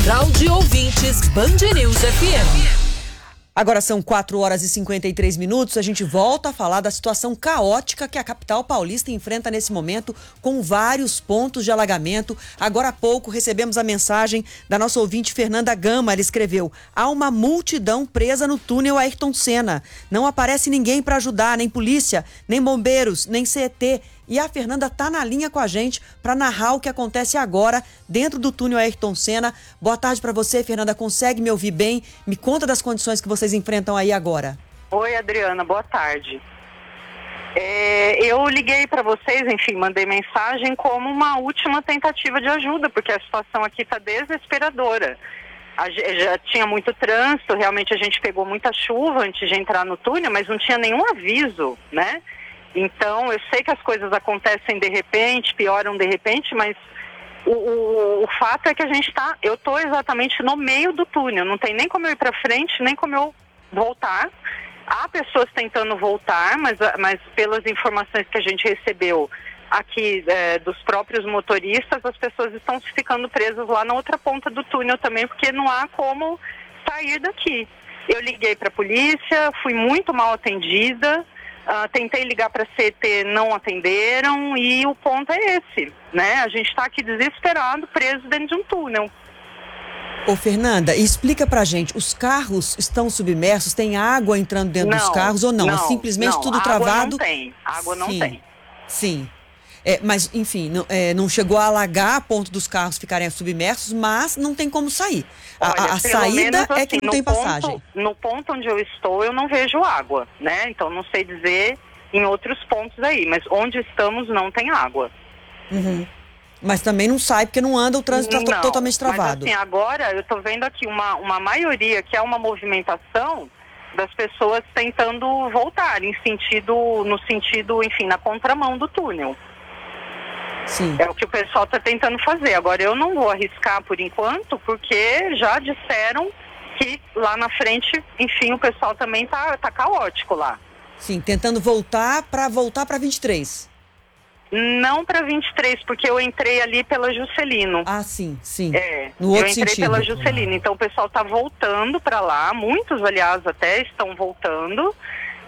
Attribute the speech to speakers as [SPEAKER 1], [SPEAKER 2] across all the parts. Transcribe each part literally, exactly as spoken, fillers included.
[SPEAKER 1] Central de Ouvintes Band News F M.
[SPEAKER 2] Agora são quatro horas e cinquenta e três minutos, a gente volta a falar da situação caótica que a capital paulista enfrenta nesse momento, com vários pontos de alagamento. Agora há pouco recebemos a mensagem da nossa ouvinte Fernanda Gama. Ela escreveu: há uma multidão presa no túnel Ayrton Senna. Não aparece ninguém para ajudar, nem polícia, nem bombeiros, nem C E T. E a Fernanda tá na linha com a gente para narrar o que acontece agora dentro do túnel Ayrton Senna. Boa tarde para você, Fernanda. Consegue me ouvir bem? Me conta das condições que vocês enfrentam aí agora.
[SPEAKER 3] Oi, Adriana. Boa tarde. É, eu liguei para vocês, enfim, mandei mensagem como uma última tentativa de ajuda, porque a situação aqui está desesperadora. A, já tinha muito trânsito, realmente a gente pegou muita chuva antes de entrar no túnel, mas não tinha nenhum aviso, né? Então, eu sei que as coisas acontecem de repente, pioram de repente, mas o, o, o fato é que a gente está... Eu estou exatamente no meio do túnel, não tem nem como eu ir para frente, nem como eu voltar. Há pessoas tentando voltar, mas, mas pelas informações que a gente recebeu aqui é, dos próprios motoristas, as pessoas estão ficando presas lá na outra ponta do túnel também, porque não há como sair daqui. Eu liguei para a polícia, fui muito mal atendida. Uh, tentei ligar para a C E T, não atenderam, e o ponto é esse, né? A gente está aqui desesperado, preso dentro de um túnel.
[SPEAKER 2] Ô, Fernanda, explica pra gente, os carros estão submersos, tem água entrando dentro
[SPEAKER 3] não,
[SPEAKER 2] dos carros ou não?
[SPEAKER 3] não
[SPEAKER 2] É simplesmente
[SPEAKER 3] não,
[SPEAKER 2] tudo
[SPEAKER 3] água
[SPEAKER 2] travado?
[SPEAKER 3] Não tem, água não
[SPEAKER 2] Sim,
[SPEAKER 3] tem.
[SPEAKER 2] Sim. É, mas, enfim, não, é, não chegou a alagar a ponto dos carros ficarem submersos, mas não tem como sair. A,
[SPEAKER 3] Olha,
[SPEAKER 2] a saída
[SPEAKER 3] assim,
[SPEAKER 2] é que não tem
[SPEAKER 3] ponto,
[SPEAKER 2] passagem.
[SPEAKER 3] No ponto onde eu estou, eu não vejo água, né? Então, não sei dizer em outros pontos aí, mas onde estamos não tem água.
[SPEAKER 2] Uhum. Mas também não sai, porque não anda, o trânsito está totalmente travado.
[SPEAKER 3] Mas, assim, agora eu estou vendo aqui uma, uma maioria, que é uma movimentação das pessoas tentando voltar, em sentido, no sentido, enfim, na contramão do túnel.
[SPEAKER 2] Sim.
[SPEAKER 3] É o que o pessoal está tentando fazer. Agora, eu não vou arriscar por enquanto, porque já disseram que lá na frente, enfim, o pessoal também tá, tá caótico lá.
[SPEAKER 2] Sim, tentando voltar para voltar para vinte e três.
[SPEAKER 3] Não para vinte e três, porque eu entrei ali pela Juscelino.
[SPEAKER 2] Ah, sim, sim.
[SPEAKER 3] É,
[SPEAKER 2] no outro
[SPEAKER 3] eu entrei
[SPEAKER 2] sentido.
[SPEAKER 3] pela Juscelino. Então, o pessoal está voltando para lá. Muitos, aliás, até estão voltando.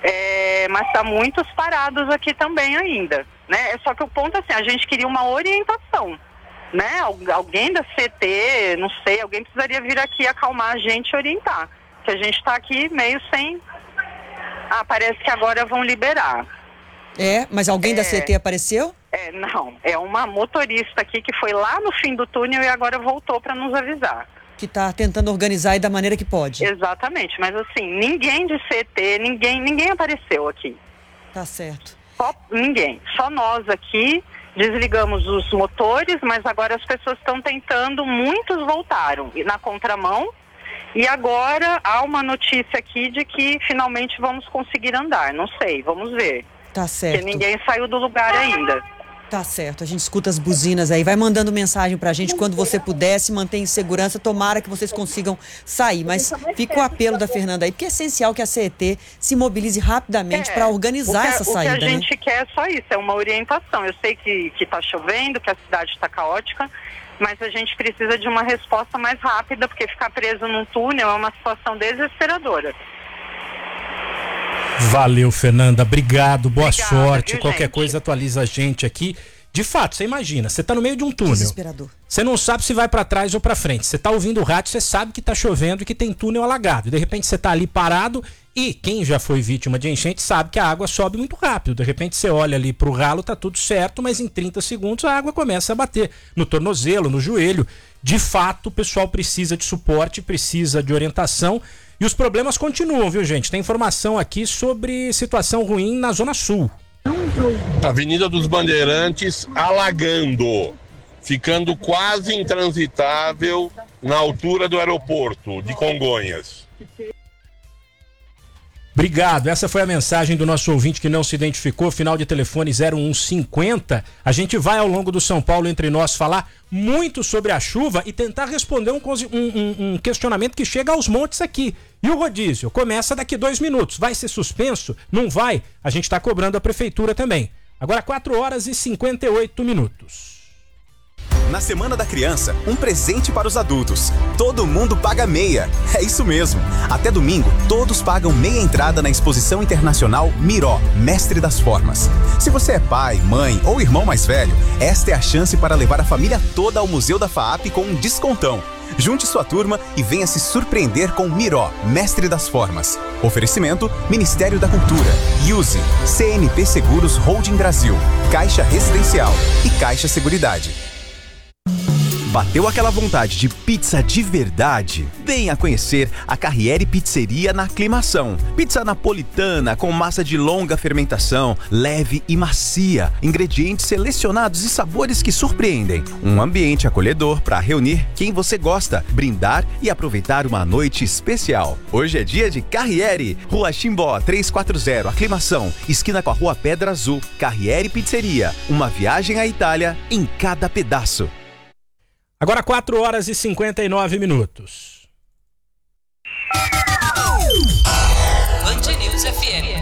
[SPEAKER 3] É, mas tá muitos parados aqui também ainda, né? Só que o ponto é assim, a gente queria uma orientação, né? Algu- alguém da C T, não sei, alguém precisaria vir aqui acalmar a gente e orientar, que a gente tá aqui meio sem... Ah, parece que agora vão liberar.
[SPEAKER 2] É, mas alguém
[SPEAKER 3] É.
[SPEAKER 2] da C T apareceu?
[SPEAKER 3] É, não, é uma motorista aqui que foi lá no fim do túnel e agora voltou para nos avisar.
[SPEAKER 2] Que está tentando organizar aí da maneira que pode.
[SPEAKER 3] Exatamente, mas assim, ninguém de C T, ninguém, ninguém apareceu aqui.
[SPEAKER 2] Tá certo.
[SPEAKER 3] Só, ninguém, só nós aqui desligamos os motores, mas agora as pessoas estão tentando, muitos voltaram na contramão, e agora há uma notícia aqui de que finalmente vamos conseguir andar, não sei, vamos ver.
[SPEAKER 2] Tá certo.
[SPEAKER 3] Porque ninguém saiu do lugar ainda.
[SPEAKER 2] Tá certo, a gente escuta as buzinas aí, vai mandando mensagem pra gente quando você puder, se manter em segurança, tomara que vocês consigam sair, mas fica o apelo da Fernanda aí, porque é essencial que a C E T se mobilize rapidamente
[SPEAKER 3] É,
[SPEAKER 2] para organizar
[SPEAKER 3] o que,
[SPEAKER 2] essa saída,
[SPEAKER 3] O que a
[SPEAKER 2] né?
[SPEAKER 3] gente quer é só isso, é uma orientação. Eu sei que, que tá chovendo, que a cidade está caótica, mas a gente precisa de uma resposta mais rápida, porque ficar preso num túnel é uma situação desesperadora.
[SPEAKER 4] Valeu, Fernanda. Obrigado, boa
[SPEAKER 3] Obrigada,
[SPEAKER 4] sorte.
[SPEAKER 3] viu,
[SPEAKER 4] Qualquer
[SPEAKER 3] gente?
[SPEAKER 4] coisa atualiza a gente aqui. De fato, você imagina, você tá no meio de um túnel.
[SPEAKER 2] Desesperador.
[SPEAKER 4] Você não sabe se vai pra trás ou pra frente. Você tá ouvindo o rádio, você sabe que tá chovendo e que tem túnel alagado. De repente você tá ali parado e quem já foi vítima de enchente sabe que a água sobe muito rápido. De repente você olha ali pro ralo, tá tudo certo, mas em trinta segundos a água começa a bater no tornozelo, no joelho. De fato, o pessoal precisa de suporte, precisa de orientação. E os problemas continuam, viu, gente? Tem informação aqui sobre situação ruim na Zona Sul.
[SPEAKER 5] Avenida dos Bandeirantes alagando, ficando quase intransitável na altura do aeroporto de Congonhas.
[SPEAKER 4] Obrigado, essa foi a mensagem do nosso ouvinte que não se identificou, final de telefone zero um cinquenta. A gente vai ao longo do São Paulo Entre Nós falar muito sobre a chuva e tentar responder um, um, um questionamento que chega aos montes aqui. E o rodízio começa daqui dois minutos, vai ser suspenso? Não vai? A gente está cobrando a prefeitura também. Agora quatro horas e cinquenta e oito minutos.
[SPEAKER 6] Na Semana da Criança, um presente para os adultos. Todo mundo paga meia. É isso mesmo. Até domingo, todos pagam meia entrada na Exposição Internacional Miró, Mestre das Formas. Se você é pai, mãe ou irmão mais velho, esta é a chance para levar a família toda ao Museu da FAAP com um descontão. Junte sua turma e venha se surpreender com Miró, Mestre das Formas. Oferecimento, Ministério da Cultura, Use, C N P Seguros Holding Brasil, Caixa Residencial e Caixa Seguridade. Bateu aquela vontade de pizza de verdade? Venha conhecer a Carriere Pizzeria na Aclimação. Pizza napolitana com massa de longa fermentação, leve e macia. Ingredientes selecionados e sabores que surpreendem. Um ambiente acolhedor para reunir quem você gosta, brindar e aproveitar uma noite especial. Hoje é dia de Carriere. Rua Chimbó trezentos e quarenta, Aclimação, esquina com a Rua Pedra Azul. Carriere Pizzeria. Uma viagem à Itália em cada pedaço.
[SPEAKER 4] Agora quatro horas e cinquenta e nove minutos.
[SPEAKER 1] Band News F M.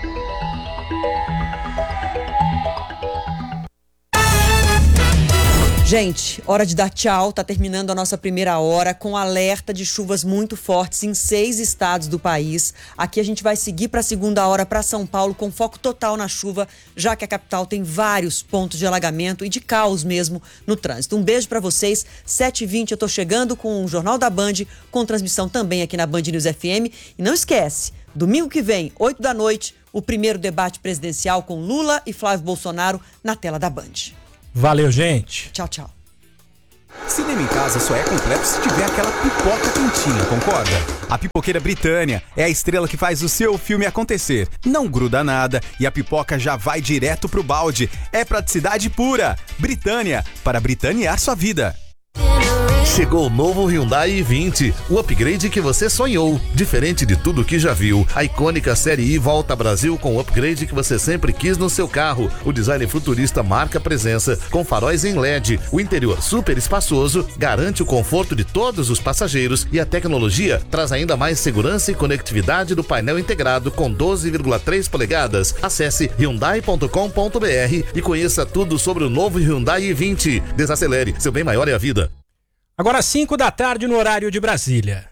[SPEAKER 2] Gente, hora de dar tchau. Tá terminando a nossa primeira hora com alerta de chuvas muito fortes em seis estados do país. Aqui a gente vai seguir para a segunda hora para São Paulo com foco total na chuva, já que a capital tem vários pontos de alagamento e de caos mesmo no trânsito. Um beijo para vocês. sete e vinte eu tô chegando com o Jornal da Band, com transmissão também aqui na Band News F M. E não esquece, domingo que vem, oito da noite, o primeiro debate presidencial com Lula e Flávio Bolsonaro na tela da Band.
[SPEAKER 4] Valeu, gente.
[SPEAKER 2] Tchau, tchau.
[SPEAKER 6] Cinema em casa só é completo se tiver aquela pipoca quentinha, concorda? A Pipoqueira Britânia é a estrela que faz o seu filme acontecer. Não gruda nada e a pipoca já vai direto pro balde. É praticidade pura. Britânia, para britanear sua vida.
[SPEAKER 7] Chegou o novo Hyundai i vinte, o upgrade que você sonhou. Diferente de tudo que já viu, a icônica Série I volta ao Brasil com o upgrade que você sempre quis no seu carro. O design futurista marca presença, com faróis em L E D. O interior super espaçoso garante o conforto de todos os passageiros e a tecnologia traz ainda mais segurança e conectividade do painel integrado com doze vírgula três polegadas. Acesse hyundai ponto com ponto br e conheça tudo sobre o novo Hyundai i vinte. Desacelere, seu bem maior é a vida.
[SPEAKER 4] Agora cinco da tarde no horário de Brasília.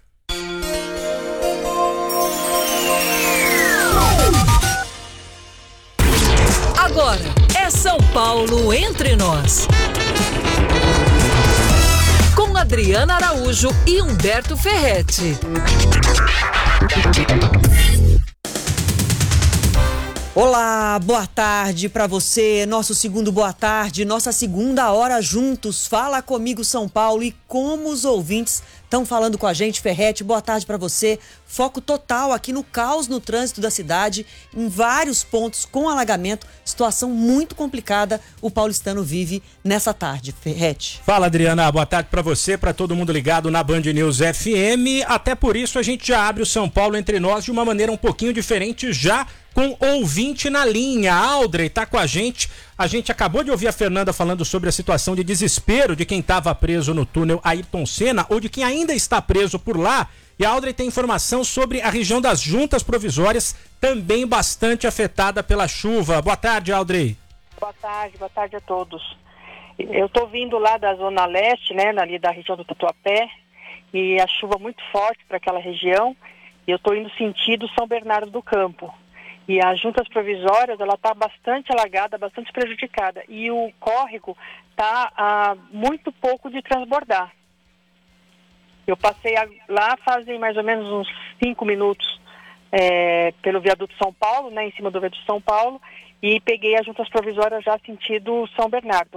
[SPEAKER 1] Agora é São Paulo entre nós. Com Adriana Araújo e Humberto Ferretti.
[SPEAKER 2] Olá, boa tarde para você, nosso segundo boa tarde, nossa segunda hora juntos. Fala comigo, São Paulo, e como os ouvintes estão falando com a gente. Ferretti, boa tarde para você. Foco total aqui no caos no trânsito da cidade, em vários pontos com alagamento. Situação muito complicada o paulistano vive nessa tarde. Ferretti.
[SPEAKER 4] Fala, Adriana, boa tarde para você, para todo mundo ligado na Band News F M. Até por isso a gente já abre o São Paulo entre nós de uma maneira um pouquinho diferente, já com ouvinte na linha. Audrey tá com a gente. A gente acabou de ouvir a Fernanda falando sobre a situação de desespero de quem estava preso no túnel Ayrton Senna ou de quem ainda está preso por lá. E a Audrey tem informação sobre a região das juntas provisórias, também bastante afetada pela chuva. Boa tarde, Audrey.
[SPEAKER 8] Boa tarde, boa tarde a todos. Eu estou vindo lá da Zona Leste, né, ali da região do Tatuapé, e a chuva muito forte para aquela região, e eu estou indo sentido São Bernardo do Campo. E as juntas provisórias, ela está bastante alagada, bastante prejudicada. E o córrego está a muito pouco de transbordar. Eu passei a, lá fazem mais ou menos uns cinco minutos é, pelo viaduto São Paulo, né, em cima do viaduto São Paulo, e peguei as juntas provisórias já sentido São Bernardo.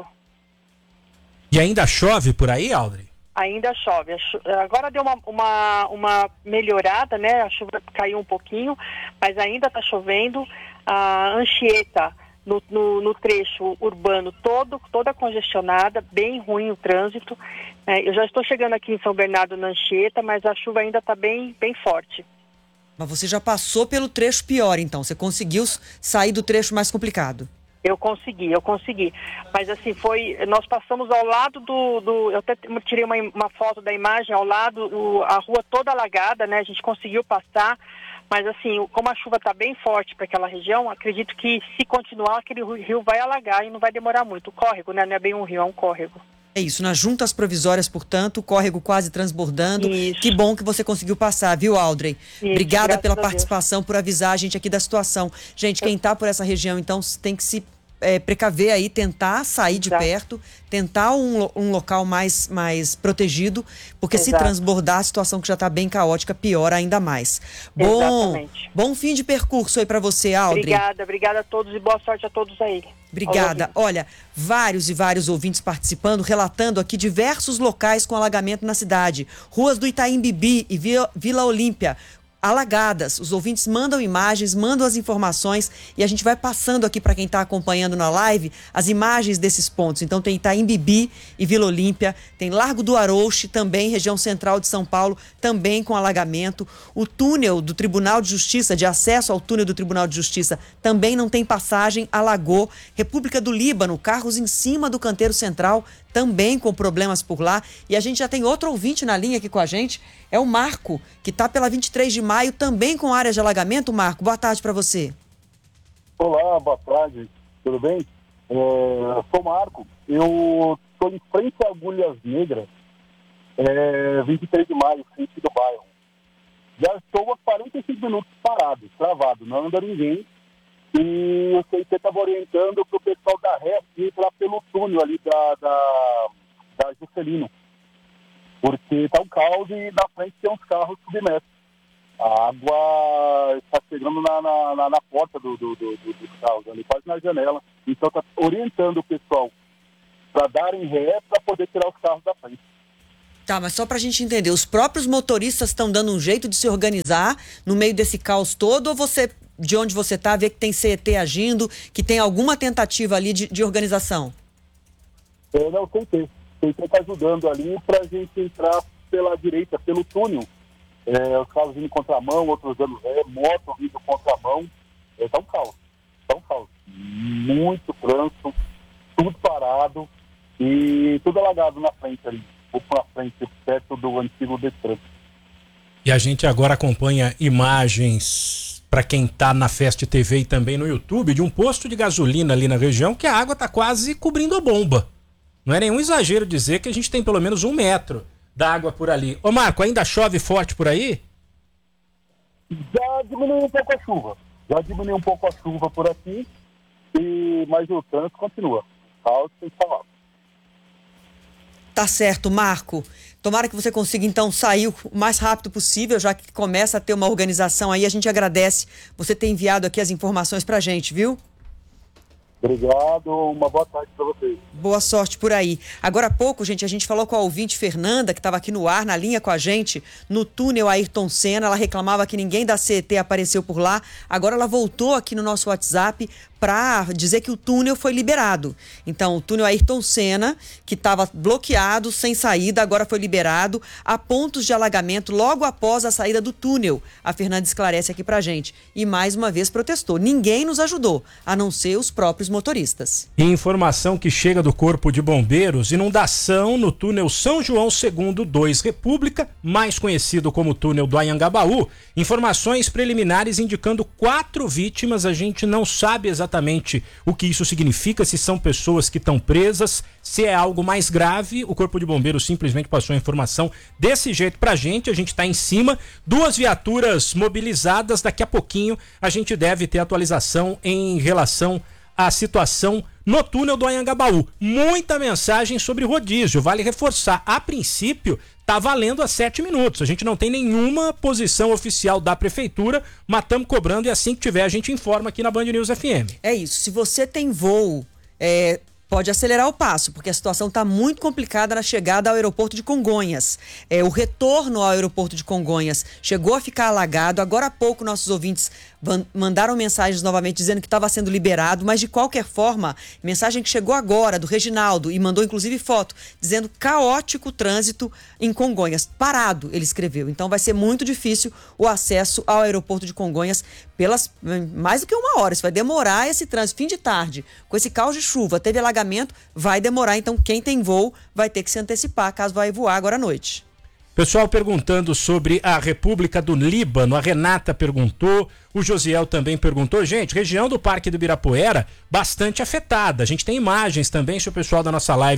[SPEAKER 4] E ainda chove por aí, Audrey?
[SPEAKER 8] Ainda chove. Agora deu uma, uma, uma melhorada, né? A chuva caiu um pouquinho, mas ainda está chovendo. A Anchieta, no, no, no trecho urbano, todo, toda congestionada, bem ruim o trânsito. É, eu já estou chegando aqui em São Bernardo, na Anchieta, mas a chuva ainda está bem, bem forte.
[SPEAKER 2] Mas você já passou pelo trecho pior, então? Você conseguiu sair do trecho mais complicado?
[SPEAKER 8] Eu consegui, eu consegui. Mas assim, foi. Nós passamos ao lado do. do eu até tirei uma, uma foto da imagem, ao lado, o, a rua toda alagada, né? A gente conseguiu passar. Mas assim, como a chuva está bem forte para aquela região, acredito que se continuar, aquele rio vai alagar e não vai demorar muito. O córrego, né? Não é bem um rio, é um córrego.
[SPEAKER 2] É isso, nas juntas provisórias, portanto, o córrego quase transbordando.
[SPEAKER 8] Isso.
[SPEAKER 2] Que bom que você conseguiu passar, viu, Audrey?
[SPEAKER 8] Isso,
[SPEAKER 2] Obrigada pela
[SPEAKER 8] graças a Deus.
[SPEAKER 2] participação, por avisar a gente aqui da situação. Gente, quem está por essa região, então, tem que se é, precaver aí, tentar sair de
[SPEAKER 8] Exato.
[SPEAKER 2] perto, tentar um, lo- um local mais, mais protegido, porque se
[SPEAKER 8] Exato.
[SPEAKER 2] transbordar, a situação que já está bem caótica, piora ainda mais. Bom,
[SPEAKER 8] Exatamente.
[SPEAKER 2] bom fim de percurso aí para você, Audrey.
[SPEAKER 8] Obrigada, obrigada a todos e boa sorte a todos aí.
[SPEAKER 2] Obrigada. Olha, vários e vários ouvintes participando, relatando aqui diversos locais com alagamento na cidade. Ruas do Itaim Bibi e Vila, Vila Olímpia, alagadas. Os ouvintes mandam imagens, mandam as informações e a gente vai passando aqui para quem está acompanhando na live as imagens desses pontos. Então tem Itaim Bibi e Vila Olímpia, tem Largo do Arouche, também região central de São Paulo, também com alagamento. O túnel do Tribunal de Justiça, de acesso ao túnel do Tribunal de Justiça, também não tem passagem, alagou. República do Líbano, carros em cima do canteiro central, também com problemas por lá. E a gente já tem outro ouvinte na linha aqui com a gente, é o Marco, que está pela vinte e três de maio, também com área de alagamento. Marco, boa tarde para você.
[SPEAKER 9] Olá, boa tarde, tudo bem? É, eu sou Marco, eu estou em frente a Agulhas Negras, é, vinte e três de maio, sentido bairro. Já estou há quarenta e cinco minutos parado, travado, não anda ninguém. E o C I T estava orientando para o pessoal da ré ir lá pelo túnel ali da, da, da Juscelino. Porque está um caos e na frente tem uns carros submersos. A água está chegando na, na, na, na porta do, do, do, do, dos carros, ali, quase na janela. Então está orientando o pessoal para darem ré para poder tirar os carros da frente.
[SPEAKER 2] Tá, mas só pra gente entender, os próprios motoristas estão dando um jeito de se organizar no meio desse caos todo, ou você, de onde você tá, vê que tem C E T agindo, que tem alguma tentativa ali de, de organização?
[SPEAKER 9] É, não, C I T. C I T está ajudando ali para a gente entrar pela direita, pelo túnel. É, os carros indo em contramão, outros dando ré, moto vindo contramão. É, tá um caos. Tá um caos. Muito trânsito, tudo parado e tudo alagado na frente ali. Ou na frente, perto do antigo Detran.
[SPEAKER 4] E a gente agora acompanha imagens, para quem tá na Fast T V e também no YouTube, de um posto de gasolina ali na região que a água tá quase cobrindo a bomba. Não é nenhum exagero dizer que a gente tem pelo menos um metro da água por ali. Ô Marco, ainda chove forte por aí?
[SPEAKER 9] Já diminuiu um pouco a chuva. Já diminuiu um pouco a chuva por aqui, e, mas o trânsito continua. Caos sem falar.
[SPEAKER 2] Tá certo, Marco. Tomara que você consiga, então, sair o mais rápido possível, já que começa a ter uma organização aí. A gente agradece você ter enviado aqui as informações pra gente, viu?
[SPEAKER 9] Obrigado, uma boa tarde para vocês.
[SPEAKER 2] Boa sorte por aí. Agora há pouco, gente, a gente falou com a ouvinte Fernanda, que estava aqui no ar, na linha com a gente, no túnel Ayrton Senna. Ela reclamava que ninguém da C E T apareceu por lá. Agora ela voltou aqui no nosso WhatsApp para dizer que o túnel foi liberado. Então, o túnel Ayrton Senna, que estava bloqueado, sem saída, agora foi liberado. Há pontos de alagamento logo após a saída do túnel. A Fernanda esclarece aqui pra gente. E mais uma vez protestou. Ninguém nos ajudou, a não ser os próprios motoristas.
[SPEAKER 4] Informação que chega do Corpo de Bombeiros: inundação no túnel São João segundo dois República, mais conhecido como túnel do Anhangabaú. Informações preliminares indicando quatro vítimas. A gente não sabe exatamente o que isso significa, se são pessoas que estão presas, se é algo mais grave. O Corpo de Bombeiros simplesmente passou a informação desse jeito pra gente. A gente tá em cima, duas viaturas mobilizadas. Daqui a pouquinho a gente deve ter atualização em relação à situação no túnel do Anhangabaú. Muita mensagem sobre rodízio, vale reforçar. A princípio, tá valendo a sete minutos. A gente não tem nenhuma posição oficial da prefeitura, mas estamos cobrando, e assim que tiver a gente informa aqui na Band News F M.
[SPEAKER 2] É isso, se você tem voo, é, pode acelerar o passo, porque a situação está muito complicada na chegada ao aeroporto de Congonhas. É, o retorno ao aeroporto de Congonhas chegou a ficar alagado. Agora há pouco nossos ouvintes mandaram mensagens novamente dizendo que estava sendo liberado, mas de qualquer forma, mensagem que chegou agora do Reginaldo e mandou inclusive foto, dizendo caótico trânsito em Congonhas. Parado, ele escreveu. Então vai ser muito difícil o acesso ao aeroporto de Congonhas pelas mais do que uma hora. Isso vai demorar, esse trânsito, fim de tarde, com esse caos de chuva, teve alagamento, vai demorar. Então quem tem voo vai ter que se antecipar, caso vai voar agora à noite.
[SPEAKER 4] Pessoal perguntando sobre a República do Líbano, a Renata perguntou, o Josiel também perguntou. Gente, região do Parque do Ibirapuera bastante afetada. A gente tem imagens também, se o pessoal da nossa live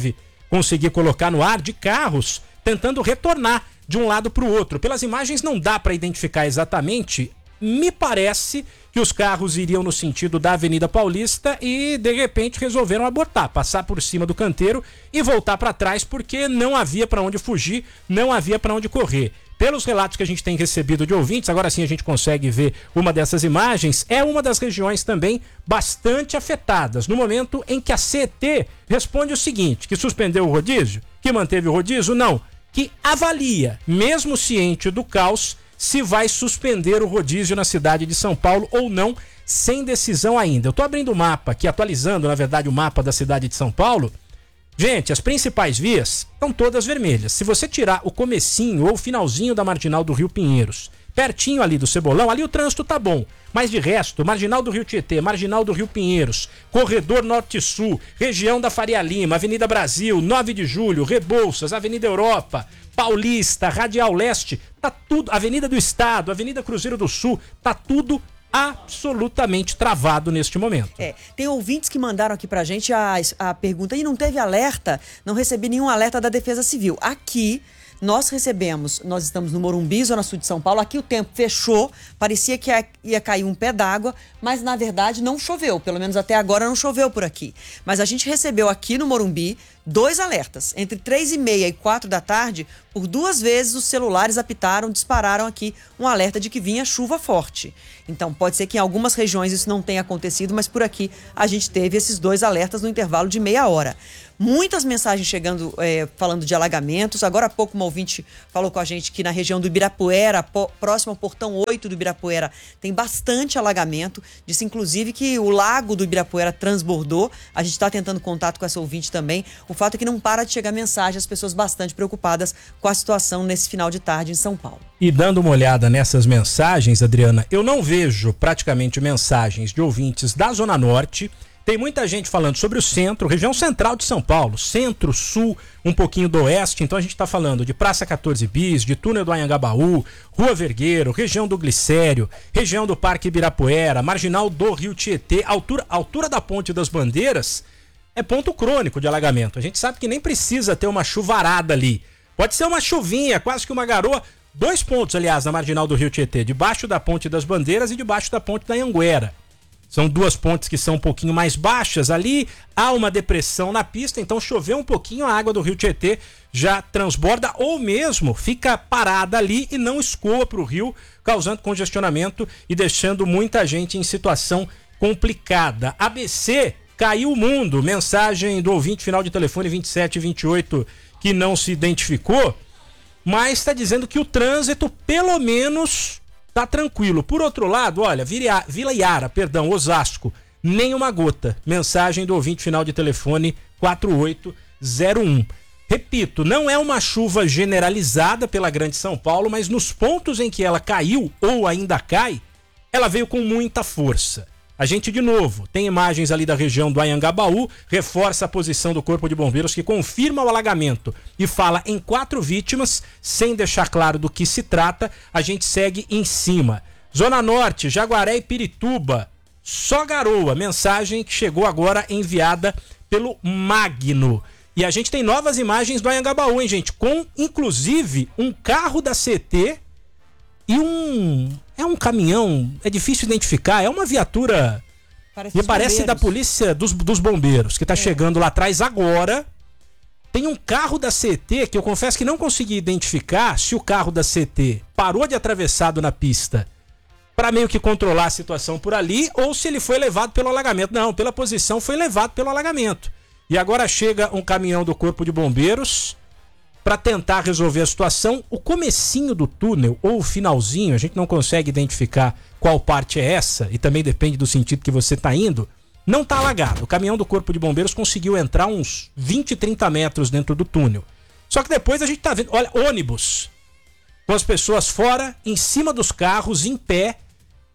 [SPEAKER 4] conseguir colocar no ar, de carros tentando retornar de um lado para o outro. Pelas imagens não dá para identificar exatamente. Me parece que os carros iriam no sentido da Avenida Paulista e de repente resolveram abortar, passar por cima do canteiro e voltar para trás porque não havia para onde fugir, não havia para onde correr. Pelos relatos que a gente tem recebido de ouvintes, agora sim a gente consegue ver uma dessas imagens, é uma das regiões também bastante afetadas, no momento em que a C E T responde o seguinte, que suspendeu o rodízio, que manteve o rodízio, não, que avalia, mesmo ciente do caos, se vai suspender o rodízio na cidade de São Paulo ou não, sem decisão ainda. Eu estou abrindo o mapa aqui, atualizando, na verdade, o mapa da cidade de São Paulo. Gente, as principais vias estão todas vermelhas. Se você tirar o comecinho ou o finalzinho da Marginal do Rio Pinheiros, pertinho ali do Cebolão, ali o trânsito tá bom. Mas de resto, Marginal do Rio Tietê, Marginal do Rio Pinheiros, Corredor Norte-Sul, região da Faria Lima, Avenida Brasil, nove de julho, Rebouças, Avenida Europa, Paulista, Radial Leste, tá tudo, Avenida do Estado, Avenida Cruzeiro do Sul, tá tudo absolutamente travado neste momento.
[SPEAKER 2] É, tem ouvintes que mandaram aqui pra gente a, a pergunta, e não teve alerta? Não recebi nenhum alerta da Defesa Civil. Aqui, nós recebemos, nós estamos no Morumbi, Zona Sul de São Paulo, aqui o tempo fechou, parecia que ia, ia cair um pé d'água, mas na verdade não choveu, pelo menos até agora não choveu por aqui. Mas a gente recebeu aqui no Morumbi dois alertas, entre três e meia e quatro da tarde, por duas vezes os celulares apitaram, dispararam aqui um alerta de que vinha chuva forte. Então pode ser que em algumas regiões isso não tenha acontecido, mas por aqui a gente teve esses dois alertas no intervalo de meia hora. Muitas mensagens chegando, é, falando de alagamentos. Agora há pouco uma ouvinte falou com a gente que na região do Ibirapuera, po- próximo ao portão oito do Ibirapuera, tem bastante alagamento. Disse inclusive que o lago do Ibirapuera transbordou. A gente está tentando contato com essa ouvinte também. O fato é que não para de chegar mensagem, as pessoas bastante preocupadas com a situação nesse final de tarde em São Paulo.
[SPEAKER 4] E dando uma olhada nessas mensagens, Adriana, eu não vejo praticamente mensagens de ouvintes da Zona Norte. Tem muita gente falando sobre o centro, região central de São Paulo, centro, sul, um pouquinho do oeste. Então a gente está falando de Praça quatorze Bis, de Túnel do Anhangabaú, Rua Vergueiro, região do Glicério, região do Parque Ibirapuera, Marginal do Rio Tietê, altura, altura da Ponte das Bandeiras, é ponto crônico de alagamento. A gente sabe que nem precisa ter uma chuvarada ali. Pode ser uma chuvinha, quase que uma garoa. Dois pontos, aliás, na Marginal do Rio Tietê, debaixo da Ponte das Bandeiras e debaixo da Ponte da Anhanguera. São duas pontes que são um pouquinho mais baixas ali, há uma depressão na pista, então choveu um pouquinho, a água do Rio Tietê já transborda ou mesmo fica parada ali e não escoa para o rio, causando congestionamento e deixando muita gente em situação complicada. A B C caiu o mundo, mensagem do ouvinte final de telefone vinte e sete vinte e oito que não se identificou, mas está dizendo que o trânsito pelo menos tá tranquilo. Por outro lado, olha, Vila Iara, perdão, Osasco, nem uma gota. Mensagem do ouvinte final de telefone quatro oito zero um. Repito, não é uma chuva generalizada pela Grande São Paulo, mas nos pontos em que ela caiu ou ainda cai, ela veio com muita força. A gente, de novo, tem imagens ali da região do Anhangabaú, reforça a posição do Corpo de Bombeiros que confirma o alagamento e fala em quatro vítimas, sem deixar claro do que se trata, a gente segue em cima. Zona Norte, Jaguaré e Pirituba, só garoa, mensagem que chegou agora enviada pelo Magno. E a gente tem novas imagens do Anhangabaú, hein, gente? Com, inclusive, um carro da C T e um... É um caminhão, é difícil identificar, é uma viatura, parece me parece da polícia dos, dos bombeiros, que está é. chegando lá atrás agora. Tem um carro da C T que eu confesso que não consegui identificar se o carro da C T parou de atravessado na pista para meio que controlar a situação por ali ou se ele foi levado pelo alagamento. Não, pela posição foi levado pelo alagamento. E agora chega um caminhão do Corpo de Bombeiros para tentar resolver a situação. O comecinho do túnel ou o finalzinho, a gente não consegue identificar qual parte é essa e também depende do sentido que você está indo, não está alagado. O caminhão do Corpo de Bombeiros conseguiu entrar uns vinte, trinta metros dentro do túnel. Só que depois a gente está vendo, olha, ônibus com as pessoas fora, em cima dos carros, em pé,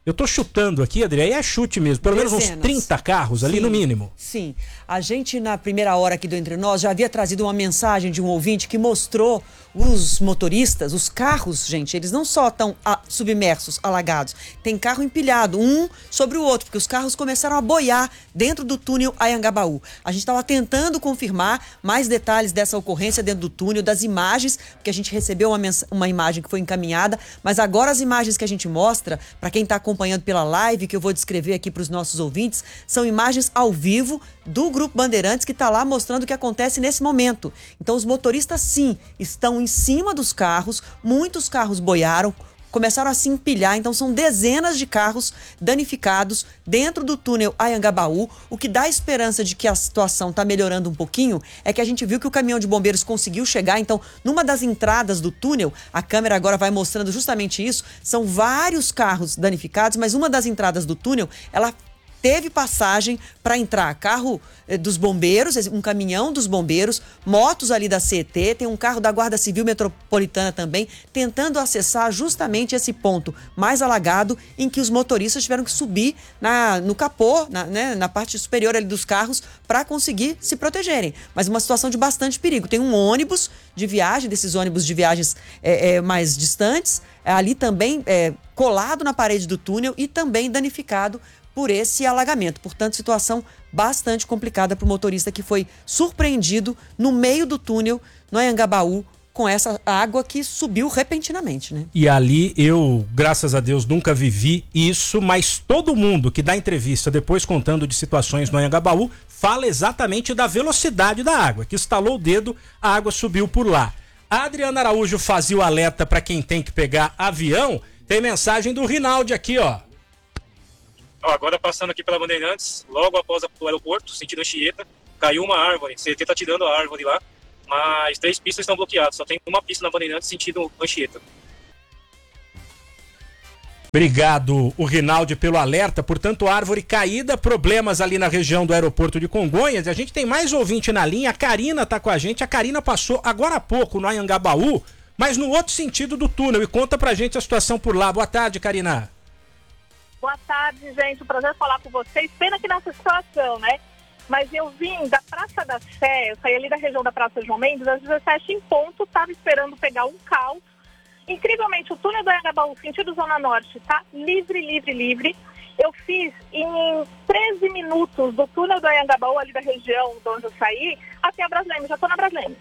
[SPEAKER 4] Eu tô chutando aqui, Adriana, e é chute mesmo. Pelo
[SPEAKER 2] Dezenas.
[SPEAKER 4] menos uns trinta carros ali,
[SPEAKER 2] Sim,
[SPEAKER 4] no mínimo.
[SPEAKER 2] Sim. A gente, na primeira hora aqui do Entre Nós, já havia trazido uma mensagem de um ouvinte que mostrou os motoristas, os carros, gente, eles não só estão submersos, alagados. Tem carro empilhado, um sobre o outro, porque os carros começaram a boiar dentro do túnel Anhangabaú. A gente estava tentando confirmar mais detalhes dessa ocorrência dentro do túnel, das imagens, porque a gente recebeu uma, uma imagem que foi encaminhada, mas agora as imagens que a gente mostra, para quem está acompanhando pela live, que eu vou descrever aqui para os nossos ouvintes, são imagens ao vivo do Grupo Bandeirantes, que está lá mostrando o que acontece nesse momento. Então os motoristas, sim, estão em cima dos carros, muitos carros boiaram, começaram a se empilhar, então são dezenas de carros danificados dentro do túnel Anhangabaú. O que dá esperança de que a situação está melhorando um pouquinho é que a gente viu que o caminhão de bombeiros conseguiu chegar, então numa das entradas do túnel, a câmera agora vai mostrando justamente isso, são vários carros danificados, mas uma das entradas do túnel, ela teve passagem para entrar carro eh, dos bombeiros, um caminhão dos bombeiros, motos ali da C E T, tem um carro da Guarda Civil Metropolitana também, tentando acessar justamente esse ponto mais alagado em que os motoristas tiveram que subir na, no capô, na, né, na parte superior ali dos carros para conseguir se protegerem. Mas uma situação de bastante perigo. Tem um ônibus de viagem, desses ônibus de viagens eh, eh, mais distantes, ali também eh, colado na parede do túnel e também danificado por esse alagamento. Portanto, situação bastante complicada para o motorista que foi surpreendido no meio do túnel no Anhangabaú com essa água que subiu repentinamente, né?
[SPEAKER 4] E ali eu, graças a Deus, nunca vivi isso, mas todo mundo que dá entrevista depois contando de situações no Anhangabaú fala exatamente da velocidade da água, que estalou o dedo, a água subiu por lá. A Adriana Araújo fazia o alerta para quem tem que pegar avião. Tem mensagem do Rinaldi aqui, ó.
[SPEAKER 10] Agora passando aqui pela Bandeirantes, logo após o aeroporto, sentido Anchieta, caiu uma árvore, C E T tá tirando a árvore lá, mas três pistas estão bloqueadas, só tem uma pista na Bandeirantes sentido Anchieta.
[SPEAKER 4] Obrigado, o Rinaldi, pelo alerta. Portanto, árvore caída, problemas ali na região do aeroporto de Congonhas. A gente tem mais ouvinte na linha, a Karina tá com a gente. A Karina passou agora há pouco no Anhangabaú, mas no outro sentido do túnel, e conta pra gente a situação por lá. Boa tarde, Karina.
[SPEAKER 11] Boa tarde, gente. Um prazer falar com vocês. Pena que nessa situação, né? Mas eu vim da Praça da Sé, eu saí ali da região da Praça João Mendes, às dezessete em ponto, estava esperando pegar um caos. Incrivelmente, o túnel do Anhangabaú, sentido Zona Norte, tá livre, livre, livre. Eu fiz em treze minutos do túnel do Anhangabaú, ali da região de onde eu saí, até a Brasília. Já estou na Brasília.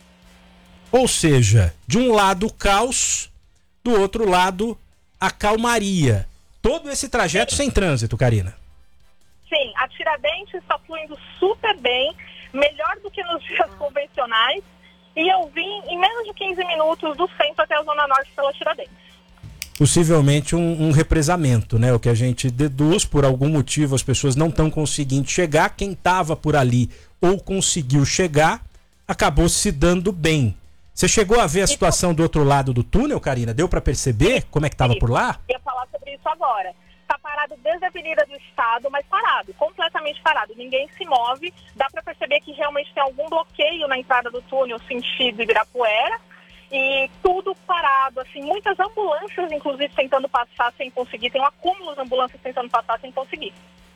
[SPEAKER 4] Ou seja, de um lado o caos, do outro lado a calmaria. Todo esse trajeto sem trânsito, Karina.
[SPEAKER 11] Sim, a Tiradentes está fluindo super bem, melhor do que nos dias convencionais. E eu vim em menos de quinze minutos do centro até a Zona Norte pela Tiradentes.
[SPEAKER 4] Possivelmente um, um represamento, né? O que a gente deduz, por algum motivo as pessoas não estão conseguindo chegar. Quem estava por ali ou conseguiu chegar, acabou se dando bem. Você chegou a ver a situação do outro lado do túnel, Karina? Deu para perceber como é que estava por lá?
[SPEAKER 11] Eu ia falar sobre isso agora. Está parado desde a Avenida do Estado, mas parado, completamente parado. Ninguém se move. Dá para perceber que realmente tem algum bloqueio na entrada do túnel, sentido Ibirapuera. E tudo parado, assim, muitas ambulâncias, inclusive, tentando passar sem conseguir. Tem um acúmulo de ambulâncias tentando passar sem conseguir.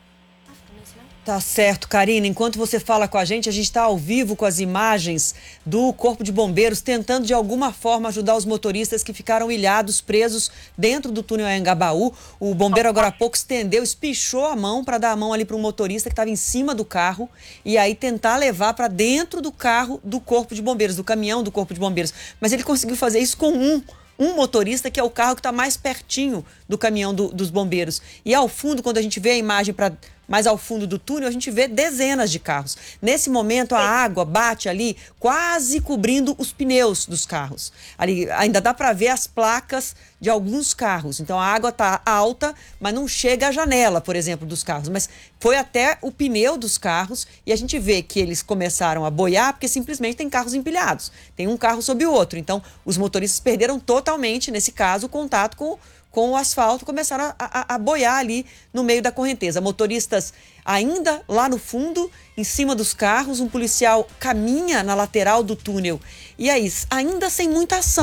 [SPEAKER 2] Tá certo, Karina. Enquanto você fala com a gente, a gente está ao vivo com as imagens do Corpo de Bombeiros, tentando de alguma forma ajudar os motoristas que ficaram ilhados, presos dentro do túnel Anhangabaú. O bombeiro agora há pouco estendeu, espichou a mão para dar a mão ali para um motorista que estava em cima do carro e aí tentar levar para dentro do carro do Corpo de Bombeiros, do caminhão do Corpo de Bombeiros. Mas ele conseguiu fazer isso com um. Um motorista, que é o carro que está mais pertinho do caminhão do, dos bombeiros. E ao fundo, quando a gente vê a imagem para mais ao fundo do túnel, a gente vê dezenas de carros. Nesse momento, a água bate ali, quase cobrindo os pneus dos carros. Ali ainda dá para ver as placas de alguns carros. Então, a água está alta, mas não chega à janela, por exemplo, dos carros. Mas foi até o pneu dos carros e a gente vê que eles começaram a boiar porque simplesmente tem carros empilhados. Tem um carro sobre o outro. Então, os motoristas perderam totalmente, nesse caso, o contato com com o asfalto, começaram a, a, a boiar ali no meio da correnteza. Motoristas ainda lá no fundo, em cima dos carros, um policial caminha na lateral do túnel. E aí, ainda sem muita ação,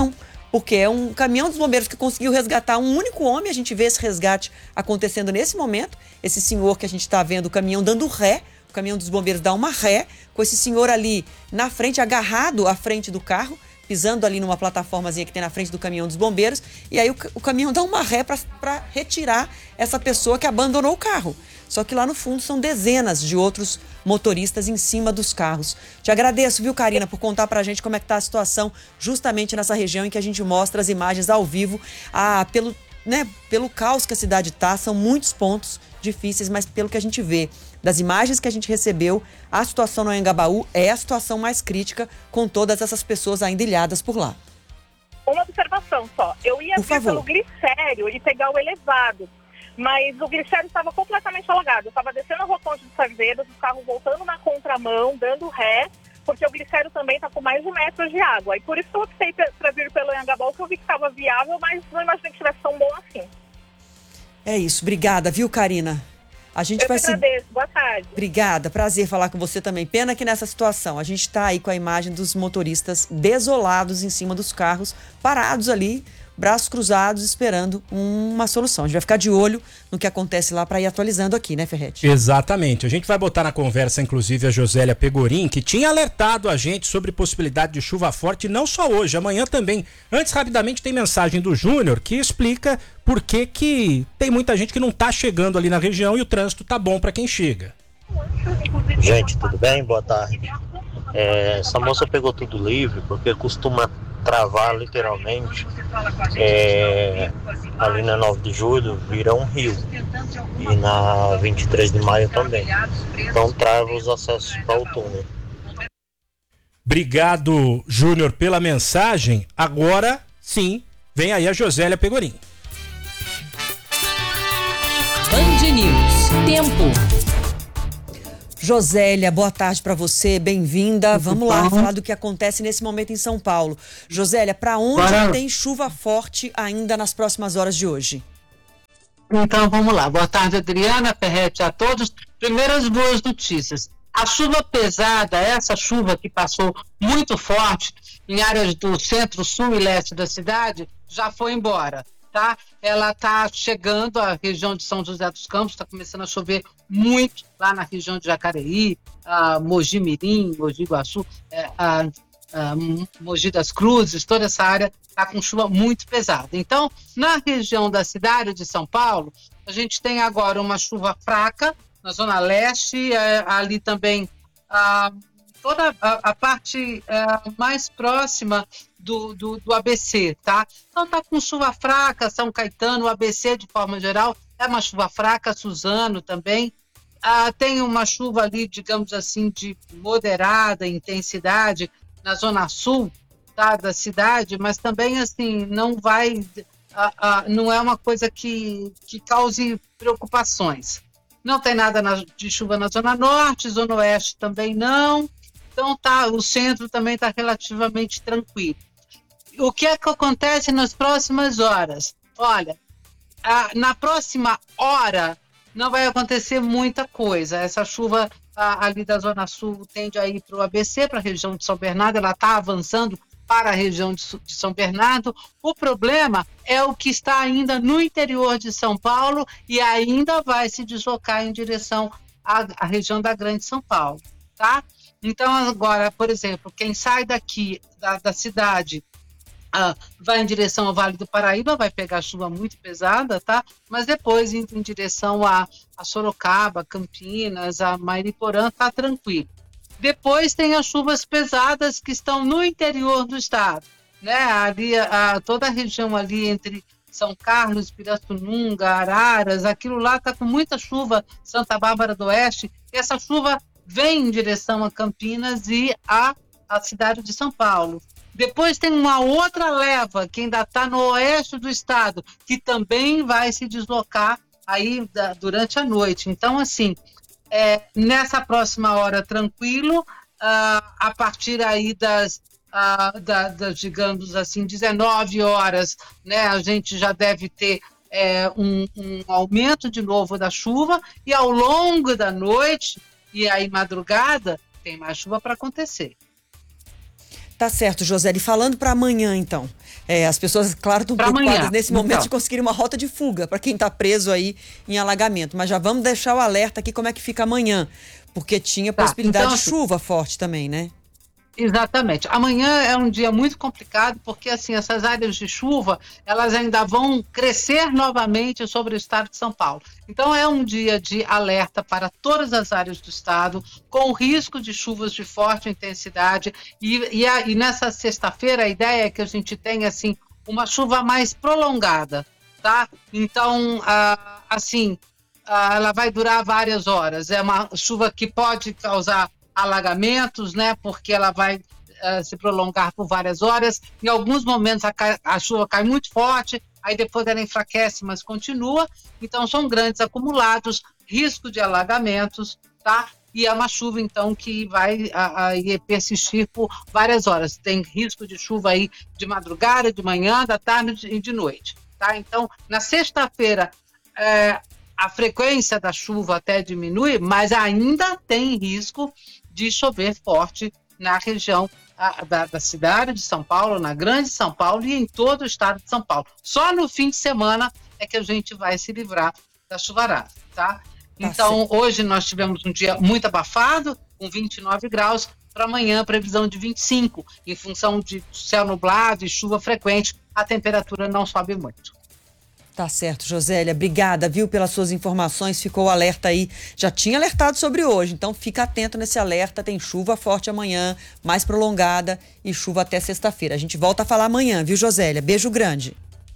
[SPEAKER 2] porque é um caminhão dos bombeiros que conseguiu resgatar um único homem. A gente vê esse resgate acontecendo nesse momento. Esse senhor que a gente está vendo, o caminhão dando ré, o caminhão dos bombeiros dá uma ré, com esse senhor ali na frente, agarrado à frente do carro, pisando ali numa plataformazinha que tem na frente do caminhão dos bombeiros, e aí o, o caminhão dá uma ré para retirar essa pessoa que abandonou o carro. Só que lá no fundo são dezenas de outros motoristas em cima dos carros. Te agradeço, viu, Karina, por contar pra gente como é que tá a situação justamente nessa região em que a gente mostra as imagens ao vivo. Ah, pelo, né, pelo caos que a cidade tá, são muitos pontos difíceis, mas pelo que a gente vê das imagens que a gente recebeu, a situação no Anhangabaú é a situação mais crítica, com todas essas pessoas ainda ilhadas por lá.
[SPEAKER 11] Uma observação só. Eu ia
[SPEAKER 2] por
[SPEAKER 11] vir
[SPEAKER 2] favor.
[SPEAKER 11] pelo Glicério e pegar o elevado, mas o Glicério estava completamente alagado. Eu estava descendo a rotonda de Sarzedas, o carro voltando na contramão, dando ré, porque o Glicério também está com mais de metros de água. E por isso eu optei para vir pelo Anhangabaú, que eu vi que estava viável, mas não imaginei que estivesse tão bom assim.
[SPEAKER 2] É isso. Obrigada, viu, Karina? A gente
[SPEAKER 11] eu
[SPEAKER 2] vai
[SPEAKER 11] te agradeço. Se... Boa tarde.
[SPEAKER 2] Obrigada. Prazer falar com você também. Pena que nessa situação a gente está aí com a imagem dos motoristas desolados em cima dos carros, parados ali, braços cruzados, esperando uma solução. A gente vai ficar de olho no que acontece lá para ir atualizando aqui, né, Ferretti?
[SPEAKER 4] Exatamente. A gente vai botar na conversa, inclusive, a Josélia Pegorim, que tinha alertado a gente sobre possibilidade de chuva forte, não só hoje, amanhã também. Antes, rapidamente, tem mensagem do Júnior que explica por que que tem muita gente que não tá chegando ali na região e o trânsito tá bom para quem chega.
[SPEAKER 12] Gente, tudo bem? Boa tarde. É, essa moça pegou tudo livre porque costuma travar literalmente é, ali na nove de julho vira um rio e na vinte e três de maio também, então trava os acessos para o túnel.
[SPEAKER 4] Obrigado, Júnior, pela mensagem. Agora sim, vem aí a Josélia Pegorim.
[SPEAKER 1] Band News. Tempo.
[SPEAKER 2] Josélia, boa tarde para você, bem-vinda. Vamos lá falar do que acontece nesse momento em São Paulo. Josélia, para onde Para... tem chuva forte ainda nas próximas horas de hoje?
[SPEAKER 13] Então vamos lá. Boa tarde, Adriana, Ferretti, a todos. Primeiras boas notícias. A chuva pesada, essa chuva que passou muito forte em áreas do centro, sul e leste da cidade, já foi embora. Tá? Ela está chegando à região de São José dos Campos, está começando a chover muito lá na região de Jacareí, a Mogi Mirim, Mogi Guaçu, a, a Mogi das Cruzes, toda essa área está com chuva muito pesada. Então, na região da cidade de São Paulo, a gente tem agora uma chuva fraca na zona leste, ali também a, toda a, a parte a, mais próxima Do, do, do A B C, tá? Então tá com chuva fraca, São Caetano, o A B C de forma geral, é uma chuva fraca, Suzano também. Ah, tem uma chuva ali, digamos assim, de moderada intensidade na zona sul, tá, da cidade, mas também assim, não vai, ah, ah, não é uma coisa que, que cause preocupações. Não tem nada na, de chuva na zona norte, zona oeste também não. Então tá, o centro também está relativamente tranquilo. O que é que acontece nas próximas horas? Olha, a, na próxima hora não vai acontecer muita coisa. Essa chuva a, ali da Zona Sul tende a ir para o A B C, para a região de São Bernardo, ela está avançando para a região de, de São Bernardo. O problema é o que está ainda no interior de São Paulo e ainda vai se deslocar em direção à, à região da Grande São Paulo, tá? Então, agora, por exemplo, quem sai daqui da, da cidade, ah, vai em direção ao Vale do Paraíba, vai pegar chuva muito pesada, tá? Mas depois, indo em direção a, a Sorocaba, Campinas, a Mairiporã, tá tranquilo. Depois tem as chuvas pesadas que estão no interior do estado, né? Ali, a, toda a região ali entre São Carlos, Pirassununga, Araras, aquilo lá tá com muita chuva, Santa Bárbara do Oeste, e essa chuva vem em direção a Campinas e a, a cidade de São Paulo. Depois tem uma outra leva que ainda está no oeste do estado, que também vai se deslocar aí da, durante a noite. Então, assim, é, nessa próxima hora, tranquilo, uh, a partir aí das, uh, da, das, digamos assim, dezenove horas, né, a gente já deve ter é, um, um aumento de novo da chuva, e ao longo da noite e aí madrugada tem mais chuva para acontecer.
[SPEAKER 2] Tá certo, José. E falando para amanhã, então. É, as pessoas, claro, estão preocupadas
[SPEAKER 13] amanhã,
[SPEAKER 2] nesse momento
[SPEAKER 13] então.
[SPEAKER 2] de conseguir uma rota de fuga para quem está preso aí em alagamento. Mas já vamos deixar o alerta aqui como é que fica amanhã. Porque tinha
[SPEAKER 13] Tá,
[SPEAKER 2] possibilidade
[SPEAKER 13] então,
[SPEAKER 2] de chuva forte também, né?
[SPEAKER 13] Exatamente. Amanhã é um dia muito complicado porque assim essas áreas de chuva elas ainda vão crescer novamente sobre o estado de São Paulo. Então é um dia de alerta para todas as áreas do estado com risco de chuvas de forte intensidade e, e, a, e nessa sexta-feira a ideia é que a gente tenha assim uma chuva mais prolongada, tá? Então ah, assim ah, ela vai durar várias horas. É uma chuva que pode causar alagamentos, né? Porque ela vai uh, se prolongar por várias horas. Em alguns momentos a, a chuva cai muito forte, aí depois ela enfraquece, mas continua. Então são grandes acumulados, risco de alagamentos, tá? E é uma chuva então que vai a, a, a persistir por várias horas. Tem risco de chuva aí de madrugada, de manhã, da tarde e de noite, tá? Então na sexta-feira é, a frequência da chuva até diminui, mas ainda tem risco de chover forte na região a, da, da cidade de São Paulo, na grande São Paulo e em todo o estado de São Paulo. Só no fim de semana é que a gente vai se livrar da chuvarada, tá? Então, hoje nós tivemos um dia muito abafado, com vinte e nove graus, para amanhã previsão de vinte e cinco. Em função de céu nublado e chuva frequente, a temperatura não sobe muito.
[SPEAKER 2] Tá certo, Josélia. Obrigada, viu, pelas suas informações. Ficou o alerta aí. Já tinha alertado sobre hoje, então fica atento nesse alerta. Tem chuva forte amanhã, mais prolongada e chuva até sexta-feira. A gente volta a falar amanhã, viu, Josélia? Beijo grande.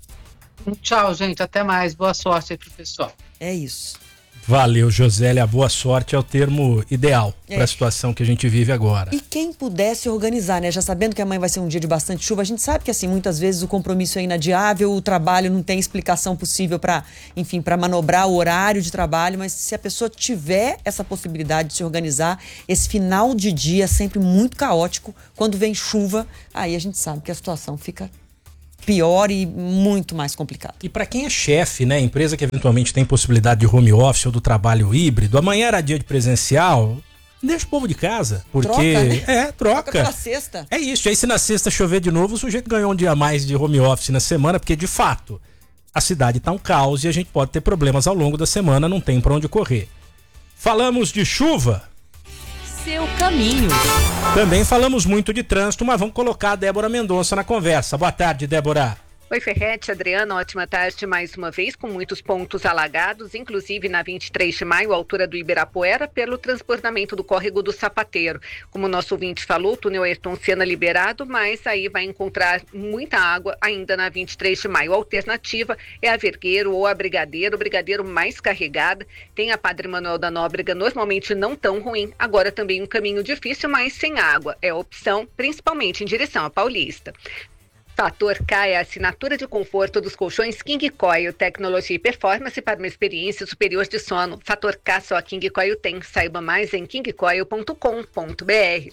[SPEAKER 13] Tchau, gente. Até mais. Boa sorte aí pro pessoal.
[SPEAKER 2] É isso.
[SPEAKER 4] Valeu, Josélia. Boa sorte é o termo ideal
[SPEAKER 2] É.
[SPEAKER 4] para a situação que a gente vive agora.
[SPEAKER 2] E quem pudesse organizar, né? Já sabendo que amanhã vai ser um dia de bastante chuva, a gente sabe que assim, muitas vezes o compromisso é inadiável, o trabalho não tem explicação possível para, enfim, para manobrar o horário de trabalho, mas se a pessoa tiver essa possibilidade de se organizar, esse final de dia é sempre muito caótico, quando vem chuva, aí a gente sabe que a situação fica pior e muito mais complicado.
[SPEAKER 4] E para quem é chefe, né, empresa que eventualmente tem possibilidade de home office ou do trabalho híbrido, amanhã era dia de presencial, deixa o povo de casa, porque
[SPEAKER 2] Troca, né?
[SPEAKER 4] é, troca.
[SPEAKER 2] Troca pela sexta.
[SPEAKER 4] É isso, aí se na sexta chover de novo, o sujeito ganhou um dia a mais de home office na semana, porque de fato, a cidade tá um caos e a gente pode ter problemas ao longo da semana, não tem para onde correr. Falamos de chuva,
[SPEAKER 1] Seu caminho.
[SPEAKER 4] também falamos muito de trânsito, mas vamos colocar a Débora Mendonça na conversa. Boa tarde, Débora.
[SPEAKER 14] Oi, Ferretti, Adriana, ótima tarde mais uma vez, com muitos pontos alagados, inclusive na vinte e três de maio, altura do Ibirapuera, pelo transbordamento do córrego do Sapateiro. Como o nosso ouvinte falou, o túnel Ayrton Senna liberado, mas aí vai encontrar muita água ainda na vinte e três de maio. A alternativa é a Vergueiro ou a Brigadeiro, o Brigadeiro mais carregada. Tem a Padre Manuel da Nóbrega, normalmente não tão ruim, agora também um caminho difícil, mas sem água. É a opção, principalmente em direção à Paulista. Fator K é a assinatura de conforto dos colchões King Coil, tecnologia e performance para uma experiência superior de sono. Fator K só a King Coil tem. Saiba mais em king coil ponto com ponto b r.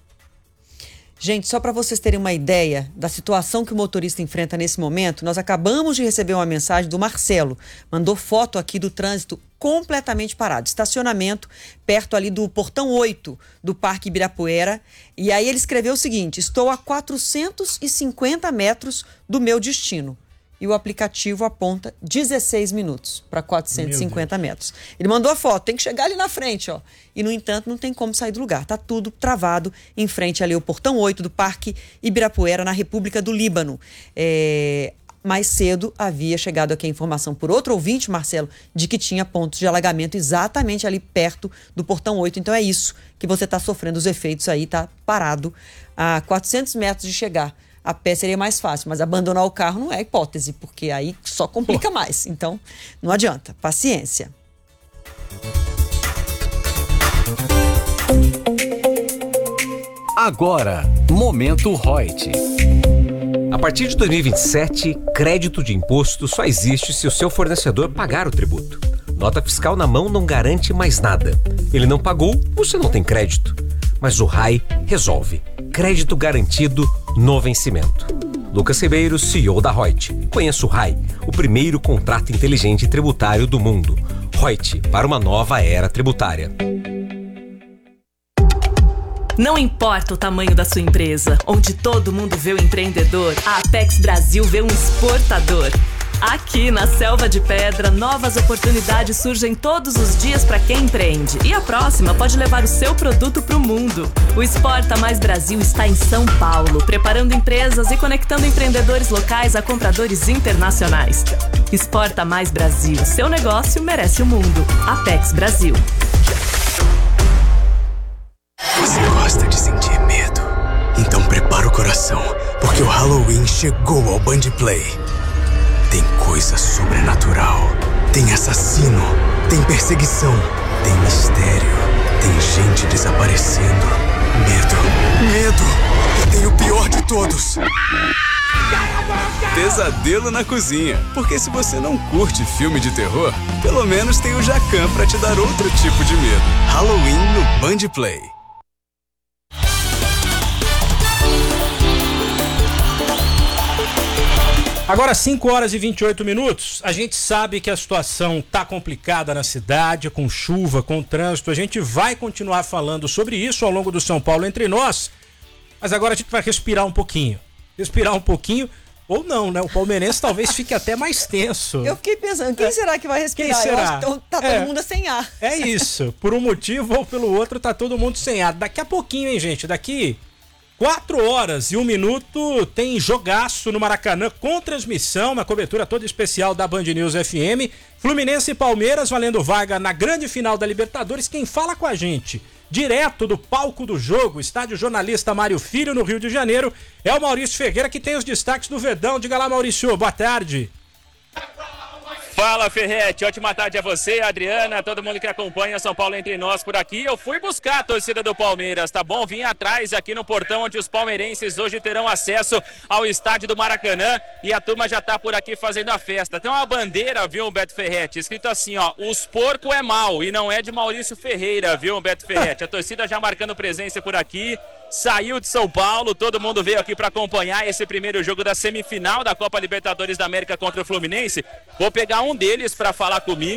[SPEAKER 2] Gente, só para vocês terem uma ideia da situação que o motorista enfrenta nesse momento, nós acabamos de receber uma mensagem do Marcelo. Mandou foto aqui do trânsito completamente parado. Estacionamento perto ali do portão oito do Parque Ibirapuera. E aí ele escreveu o seguinte: estou a quatrocentos e cinquenta metros do meu destino. E o aplicativo aponta dezesseis minutos para quatrocentos e cinquenta metros. Ele mandou a foto, tem que chegar ali na frente, ó. E, no entanto, não tem como sair do lugar. Tá tudo travado em frente ali ao portão oito do Parque Ibirapuera, na República do Líbano. É... Mais cedo havia chegado aqui a informação por outro ouvinte, Marcelo, de que tinha pontos de alagamento exatamente ali perto do portão oito. Então é isso que você está sofrendo os efeitos aí, tá parado a quatrocentos metros de chegar. A pé seria mais fácil, mas abandonar o carro não é hipótese, porque aí só complica mais. Então, não adianta. Paciência.
[SPEAKER 15] Agora, Momento Reut. A partir de dois mil e vinte e sete, crédito de imposto só existe se o seu fornecedor pagar o tributo. Nota fiscal na mão não garante mais nada. Ele não pagou, você não tem crédito. Mas o R A I resolve. Crédito garantido no vencimento. Lucas Ribeiro, C E O da Reut. Conheça o R A I, o primeiro contrato inteligente tributário do mundo. Reut, para uma nova era tributária.
[SPEAKER 16] Não importa o tamanho da sua empresa, onde todo mundo vê o empreendedor, a Apex Brasil vê um exportador. Aqui na Selva de Pedra, novas oportunidades surgem todos os dias para quem empreende. E a próxima pode levar o seu produto para o mundo. O Exporta Mais Brasil está em São Paulo, preparando empresas e conectando empreendedores locais a compradores internacionais. Exporta Mais Brasil. Seu negócio merece o mundo. Apex Brasil.
[SPEAKER 17] Você gosta de sentir medo? Então prepara o coração, porque o Halloween chegou ao Band Play. Tem coisa sobrenatural, tem assassino, tem perseguição, tem mistério, tem gente desaparecendo. Medo, medo, e tem o pior de todos. Pesadelo na cozinha, porque se você não curte filme de terror, pelo menos tem o Jacan pra te dar outro tipo de medo. Halloween no Band Play.
[SPEAKER 4] Agora, cinco horas e vinte e oito minutos, a gente sabe que a situação tá complicada na cidade, com chuva, com trânsito, a gente vai continuar falando sobre isso ao longo do São Paulo Entre Nós, mas agora a gente vai respirar um pouquinho, respirar um pouquinho, ou não, né? O palmeirense talvez fique até mais tenso.
[SPEAKER 2] Eu fiquei pensando, quem será que vai respirar?
[SPEAKER 4] Quem será?
[SPEAKER 2] Eu acho que tá todo
[SPEAKER 4] É.
[SPEAKER 2] mundo sem ar.
[SPEAKER 4] É isso, por um motivo ou pelo outro tá todo mundo sem ar. Daqui a pouquinho, hein, gente, daqui... Quatro horas e um minuto tem jogaço no Maracanã com transmissão, uma cobertura toda especial da Band News F M. Fluminense e Palmeiras valendo vaga na grande final da Libertadores. Quem fala com a gente, direto do palco do jogo, estádio Jornalista Mário Filho, no Rio de Janeiro, é o Maurício Ferreira, que tem os destaques do Verdão. Diga lá, Maurício, boa tarde.
[SPEAKER 18] Fala, Ferretti, ótima tarde a você, Adriana, todo mundo que acompanha São Paulo Entre Nós por aqui. Eu fui buscar a torcida do Palmeiras, tá bom? Vim atrás aqui no portão onde os palmeirenses hoje terão acesso ao estádio do Maracanã e a turma já tá por aqui fazendo a festa. Tem uma bandeira, viu, Beto Ferretti, escrito assim, ó, os porco é mal, e não é de Maurício Ferreira, viu, Beto Ferretti? A torcida já marcando presença por aqui. Saiu de São Paulo, todo mundo veio aqui para acompanhar esse primeiro jogo da semifinal da Copa Libertadores da América contra o Fluminense. Vou pegar um deles para falar comigo.